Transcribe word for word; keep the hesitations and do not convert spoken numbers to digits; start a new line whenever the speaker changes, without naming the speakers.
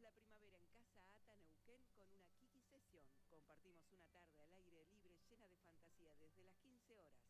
la primavera en Casa Ata, Neuquén, con una Kiki Sesión. Compartimos una tarde al aire libre llena de fantasía desde las quince horas.